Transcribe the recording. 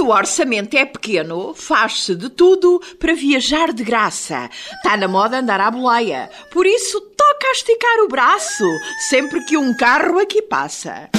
Quando o orçamento é pequeno, faz-se de tudo para viajar de graça. Está na moda andar à boleia. Por isso, toca a esticar o braço sempre que um carro aqui passa.